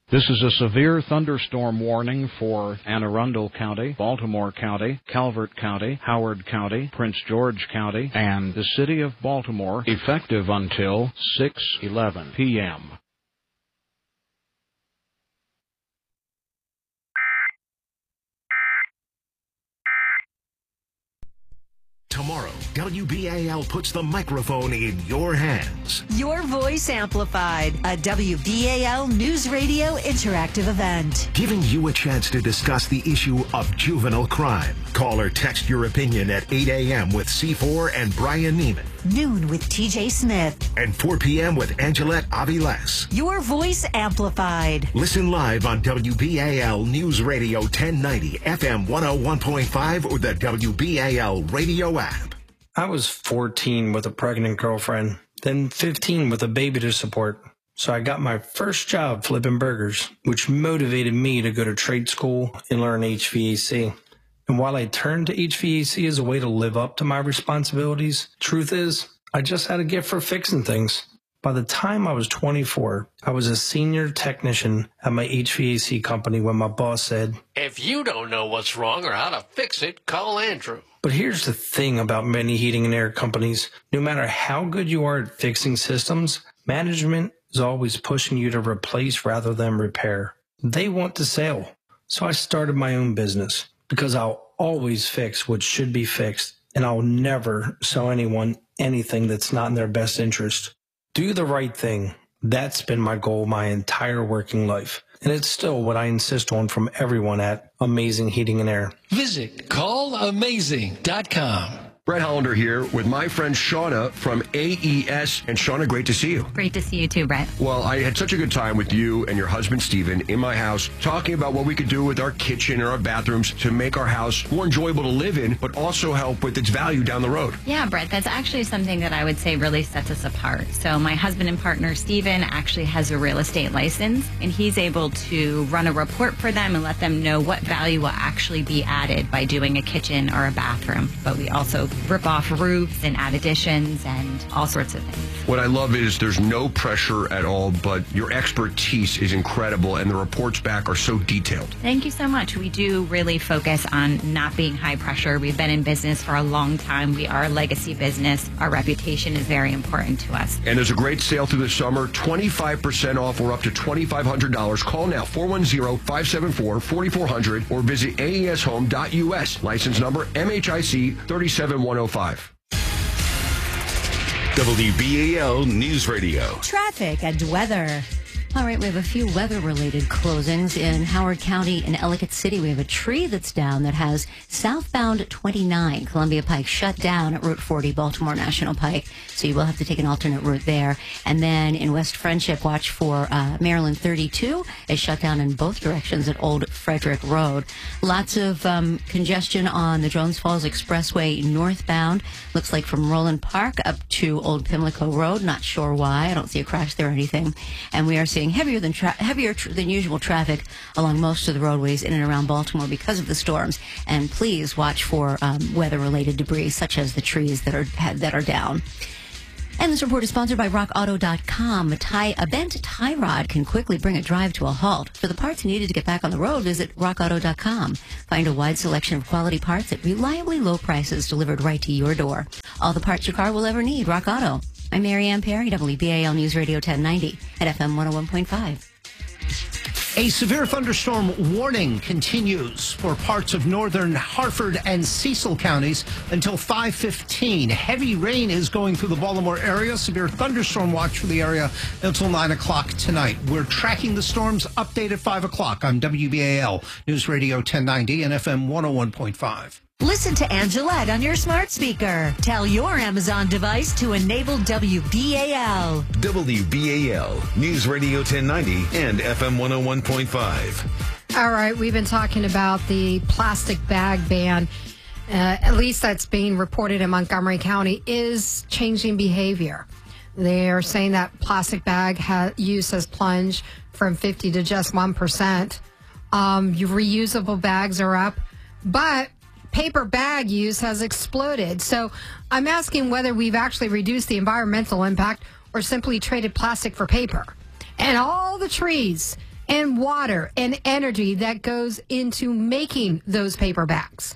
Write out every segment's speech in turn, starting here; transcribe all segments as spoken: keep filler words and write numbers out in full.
This is a severe thunderstorm warning for Anne Arundel County, Baltimore County, Calvert County, Howard County, Prince George County, and the City of Baltimore, effective until six eleven p.m. Tomorrow, W B A L puts the microphone in your hands. Your Voice Amplified, a W B A L News Radio interactive event. Giving you a chance to discuss the issue of juvenile crime. Call or text your opinion at eight a.m. with C four and Brian Neiman. Noon with T J Smith. And four p.m. with Angelette Aviles. Your Voice Amplified. Listen live on W B A L News Radio ten ninety, F M one oh one point five, or the W B A L radio app. I was fourteen with a pregnant girlfriend, then fifteen with a baby to support. So I got my first job flipping burgers, which motivated me to go to trade school and learn H V A C. And while I turned to H V A C as a way to live up to my responsibilities, truth is, I just had a gift for fixing things. By the time I was twenty-four, I was a senior technician at my H V A C company when my boss said, "If you don't know what's wrong or how to fix it, call Andrew." But here's the thing about many heating and air companies. No matter how good you are at fixing systems, management is always pushing you to replace rather than repair. They want to sell. So I started my own business because I'll always fix what should be fixed, and I'll never sell anyone anything that's not in their best interest. Do the right thing. That's been my goal my entire working life. And it's still what I insist on from everyone at Amazing Heating and Air. Visit call amazing dot com. Brett Hollander here with my friend Shauna from A E S. And Shauna, great to see you. Great to see you too, Brett. Well, I had such a good time with you and your husband, Steven, in my house, talking about what we could do with our kitchen and our bathrooms to make our house more enjoyable to live in, but also help with its value down the road. Yeah, Brett, that's actually something that I would say really sets us apart. So my husband and partner, Steven, actually has a real estate license, and he's able to run a report for them and let them know what value will actually be added by doing a kitchen or a bathroom. But we also rip off roofs and add additions and all sorts of things. What I love is there's no pressure at all, but your expertise is incredible, and the reports back are so detailed. Thank you so much. We do really focus on not being high pressure. We've been in business for a long time. We are a legacy business. Our reputation is very important to us. And there's a great sale through the summer, twenty-five percent off or up to twenty-five hundred dollars. Call now, four one zero, five seven four, four four zero zero, or visit A E S home dot U S. License number M H I C three seven one zero five. W B A L News Radio. Traffic and weather. All right, we have a few weather-related closings in Howard County and Ellicott City. We have a tree that's down that has southbound twenty-nine Columbia Pike shut down at Route forty, Baltimore National Pike. So you will have to take an alternate route there. And then in West Friendship, watch for uh, Maryland thirty-two is shut down in both directions at Old Frederick Road. Lots of um, congestion on the Jones Falls Expressway northbound. Looks like from Roland Park up to Old Pimlico Road. Not sure why. I don't see a crash there or anything. And we are seeing heavier than tra- heavier tr- than usual traffic along most of the roadways in and around Baltimore because of the storms. And please watch for um, weather-related debris, such as the trees that are ha- that are down. And this report is sponsored by rock auto dot com. A, tie, a bent tie rod can quickly bring a drive to a halt. For the parts needed to get back on the road, visit rock auto dot com. Find a wide selection of quality parts at reliably low prices delivered right to your door. All the parts your car will ever need. Rock Auto. I'm Mary Ann Perry, W B A L News Radio ten ninety at F M one oh one point five. A severe thunderstorm warning continues for parts of northern Harford and Cecil counties until five fifteen. Heavy rain is going through the Baltimore area. Severe thunderstorm watch for the area until nine o'clock tonight. We're tracking the storms. Update at five o'clock on W B A L News Radio ten ninety and F M one oh one point five. Listen to Angelette on your smart speaker. Tell your Amazon device to enable W B A L. W B A L News Radio ten ninety and F M one oh one point five. All right, we've been talking about the plastic bag ban. Uh, at least that's being reported in Montgomery County, is changing behavior. They are saying that plastic bag ha- use has plunged from fifty to just one percent. Um, your reusable bags are up, but paper bag use has exploded. So I'm asking whether we've actually reduced the environmental impact or simply traded plastic for paper. And all the trees and water and energy that goes into making those paper bags.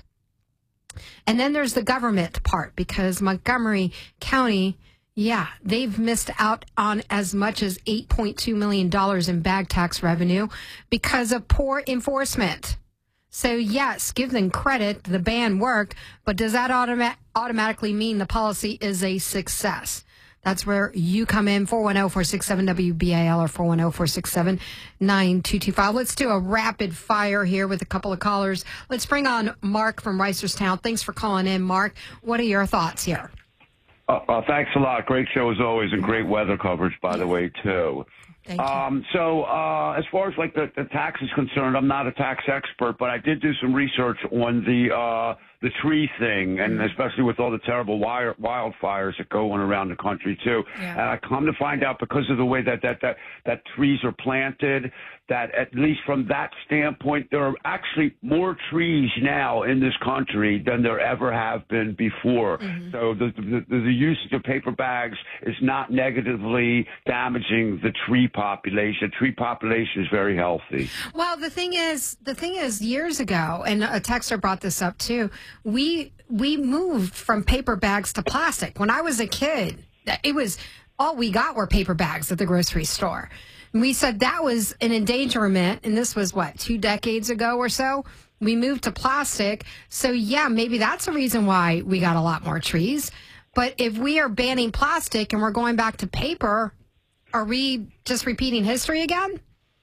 And then there's the government part, because Montgomery County, yeah, they've missed out on as much as eight point two million dollars in bag tax revenue because of poor enforcement. So, yes, give them credit. The ban worked, but does that automa- automatically mean the policy is a success? That's where you come in, four one zero, four six seven, W B A L or four one zero, four six seven, nine two two five. Let's do a rapid fire here with a couple of callers. Let's bring on Mark from Reisterstown. Thanks for calling in, Mark. What are your thoughts here? Uh, uh, thanks a lot. Great show as always, and great weather coverage, by the way, too. Thank you. Um, so uh, as far as like the, the tax is concerned, I'm not a tax expert, but I did do some research on the uh, the tree thing, and especially with all the terrible wire, wildfires that go on around the country too. Yeah. And I come to find out, because of the way that that that that trees are planted, that at least from that standpoint, there are actually more trees now in this country than there ever have been before. Mm-hmm. So the, the the usage of paper bags is not negatively damaging the tree population. Tree population is very healthy. Well, the thing is, the thing is, years ago, and a texter brought this up too, we we moved from paper bags to plastic. When I was a kid, it was all we got were paper bags at the grocery store. And we said that was an endangerment, and this was, what, two decades ago or so? We moved to plastic. So, yeah, maybe that's a reason why we got a lot more trees. But if we are banning plastic and we're going back to paper, are we just repeating history again?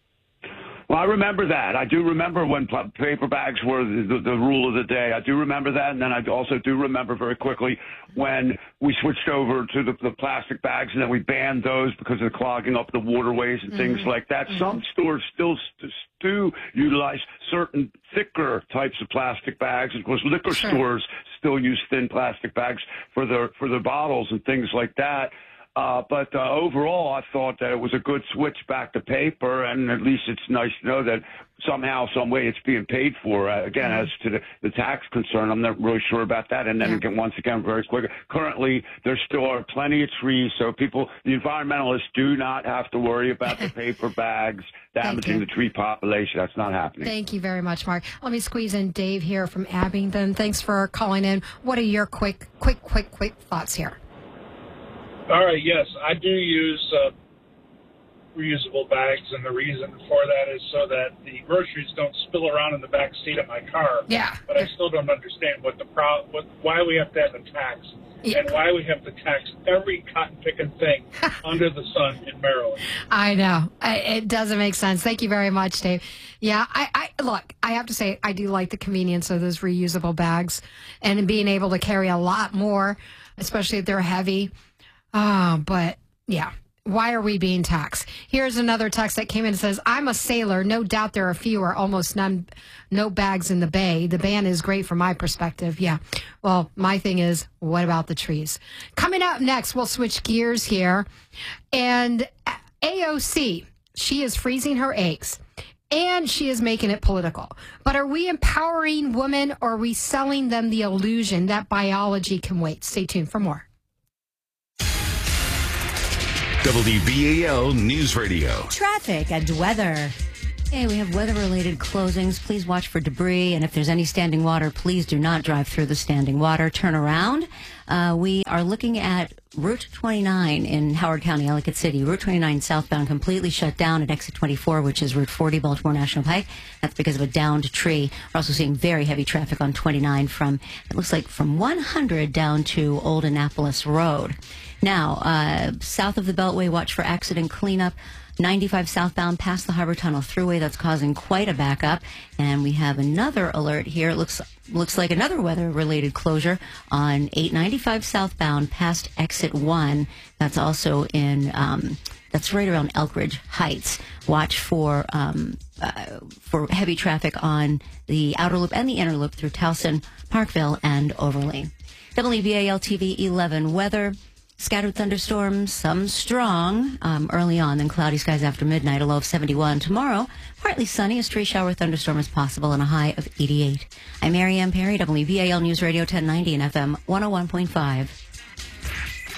Well, I remember that. I do remember when pl- paper bags were the, the, the rule of the day. I do remember that. And then I also do remember very quickly when we switched over to the, the plastic bags, and then we banned those because of clogging up the waterways and mm-hmm. things like that. Mm-hmm. Some stores still st- do utilize certain thicker types of plastic bags. Of course, liquor sure. stores still use thin plastic bags for their, for their bottles and things like that. Uh, but uh, overall, I thought that it was a good switch back to paper, and at least it's nice to know that somehow, some way, it's being paid for. Uh, again, mm-hmm. as to the, the tax concern, I'm not really sure about that. And then yeah. again, once again, very quick, currently there still are plenty of trees, so people, the environmentalists, do not have to worry about the paper bags damaging the tree population. That's not happening. Thank you very much, Mark. Let me squeeze in Dave here from Abingdon. Thanks for calling in. What are your quick, quick, quick, quick thoughts here? All right, yes, I do use uh, reusable bags, and the reason for that is so that the groceries don't spill around in the back seat of my car. Yeah. But I still don't understand what the pro- what, why we have to have a tax yeah. and why we have to tax every cotton-picking thing under the sun in Maryland. I know. I, it doesn't make sense. Thank you very much, Dave. Yeah, I, I look, I have to say, I do like the convenience of those reusable bags and being able to carry a lot more, especially if they're heavy. Oh, but yeah, why are we being taxed? Here's another text that came in and says, I'm a sailor. No doubt there are fewer, almost none, no bags in the bay. The ban is great from my perspective. Yeah. Well, my thing is, what about the trees? Coming up next, we'll switch gears here. And A O C, she is freezing her eggs. And she is making it political. But are we empowering women, or are we selling them the illusion that biology can wait? Stay tuned for more. W B A L News Radio. Traffic and weather. Hey, we have weather-related closings. Please watch for debris, and if there's any standing water, please do not drive through the standing water. Turn around. Uh, we are looking at Route twenty-nine in Howard County, Ellicott City. Route twenty-nine southbound completely shut down at exit twenty-four, which is Route forty, Baltimore National Pike. That's because of a downed tree. We're also seeing very heavy traffic on twenty-nine from, it looks like, from one hundred down to Old Annapolis Road. Now, uh, south of the Beltway, watch for accident cleanup. ninety-five southbound past the Harbor Tunnel Thruway, that's causing quite a backup. And we have another alert here. It looks looks like another weather-related closure on eight ninety-five southbound past exit one. That's also in, um, that's right around Elkridge Heights. Watch for um, uh, for heavy traffic on the outer loop and the inner loop through Towson, Parkville, and Overlea. W B A L T V eleven weather. Scattered thunderstorms, some strong um, early on, then cloudy skies after midnight, a low of seventy-one. Tomorrow, partly sunny, a stray shower thunderstorm is possible, and a high of eighty-eight. I'm Mary Ann Perry, W B A L News Radio ten ninety and F M one oh one point five.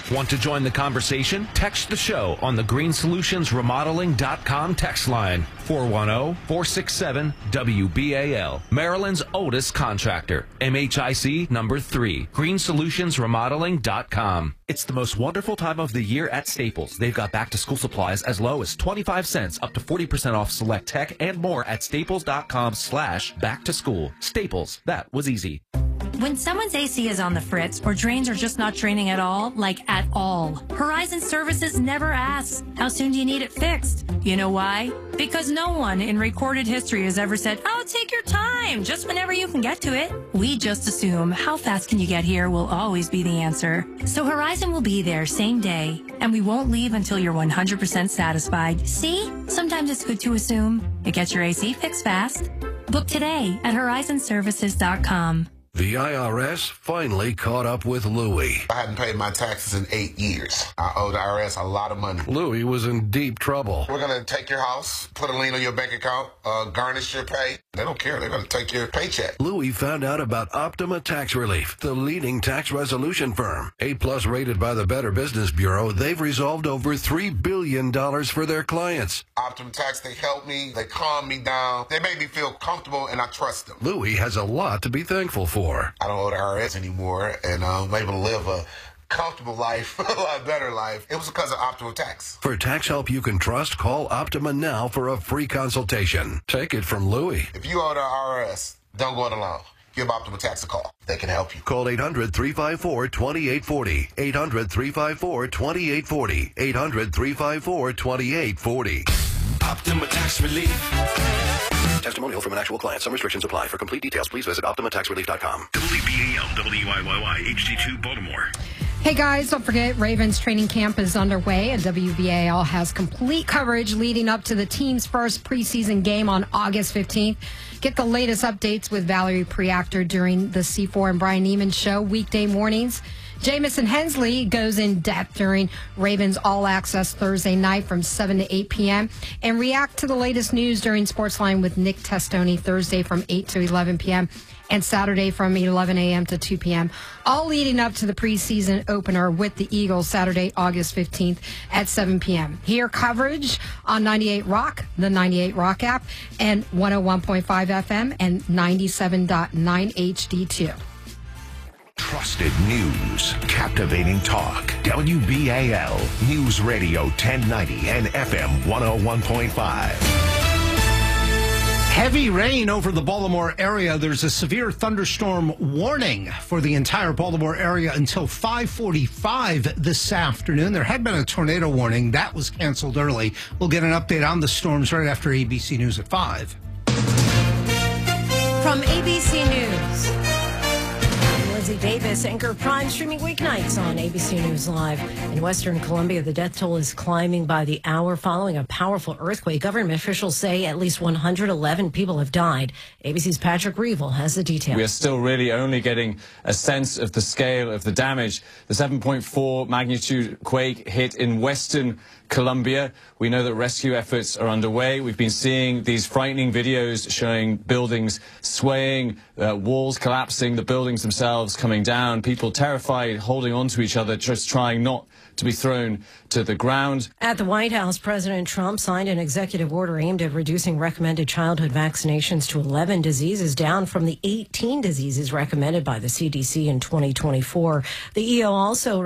Want to join the conversation? Text the show on the green solutions remodeling dot com text line, four one zero, four six seven, W B A L. Maryland's oldest contractor, M H I C number three, green solutions remodeling dot com. It's the most wonderful time of the year at Staples. They've got back-to-school supplies as low as twenty-five cents, up to forty percent off select tech, and more at staples dot com slash back to school. Staples, that was easy. When someone's A C is on the fritz or drains are just not draining at all, like at all, Horizon Services never asks, how soon do you need it fixed? You know why? Because no one in recorded history has ever said, oh, take your time, just whenever you can get to it. We just assume how fast can you get here will always be the answer. So Horizon will be there same day, and we won't leave until you're one hundred percent satisfied. See? Sometimes it's good to assume. It gets your A C fixed fast. Book today at horizon services dot com. The I R S finally caught up with Louie. I hadn't paid my taxes in eight years. I owe the I R S a lot of money. Louie was in deep trouble. We're going to take your house, put a lien on your bank account, uh, garnish your pay. They don't care. They're going to take your paycheck. Louie found out about Optima Tax Relief, the leading tax resolution firm. A-plus rated by the Better Business Bureau, they've resolved over three billion dollars for their clients. Optima Tax, they help me. They calm me down. They make me feel comfortable, and I trust them. Louie has a lot to be thankful for. I don't owe the I R S anymore, and I'm able to live a comfortable life, a lot better life. It was because of Optima Tax. For tax help you can trust, call Optima now for a free consultation. Take it from Louie. If you owe the I R S, don't go it alone. Give Optima Tax a call. They can help you. Call eight hundred, three five four, two eight four zero. eight hundred, three five four, two eight four zero. eight hundred, three five four, two eight four zero. Optima Tax Relief. Testimonial from an actual client. Some restrictions apply. For complete details, please visit optima tax relief dot com. W B A L, W I Y Y, H D two, Baltimore. Hey guys, don't forget Ravens training camp is underway and W B A L has complete coverage leading up to the team's first preseason game on August fifteenth. Get the latest updates with Valerie Preactor during the C four and Brian Neiman show weekday mornings. Jamison Hensley goes in depth during Ravens All Access Thursday night from seven to eight p.m. and react to the latest news during Sportsline with Nick Testoni Thursday from eight to eleven p.m. and Saturday from eleven a.m. to two p.m. all leading up to the preseason opener with the Eagles Saturday, August fifteenth at seven p.m. Hear coverage on ninety-eight Rock, the ninety-eight Rock app, and one oh one point five F M and ninety-seven point nine H D two. Trusted news, captivating talk. W B A L News Radio ten ninety and F M one oh one point five. Heavy rain over the Baltimore area. There's a severe thunderstorm warning for the entire Baltimore area until five forty-five this afternoon. There had been a tornado warning. That was canceled early. We'll get an update on the storms right after A B C News at five. From A B C News, Lindsay Davis, Anchor Prime, streaming weeknights on A B C News Live. In Western Colombia, the death toll is climbing by the hour following a powerful earthquake. Government officials say at least one hundred eleven people have died. A B C's Patrick Reevell has the details. We are still really only getting a sense of the scale of the damage. The seven point four magnitude quake hit in Western Colombia. We know that rescue efforts are underway. We've been seeing these frightening videos showing buildings swaying, uh, walls collapsing, the buildings themselves coming down, people terrified, holding on to each other, just trying not to be thrown to the ground. At the White House, President Trump signed an executive order aimed at reducing recommended childhood vaccinations to eleven diseases, down from the eighteen diseases recommended by the C D C in twenty twenty-four. The E O also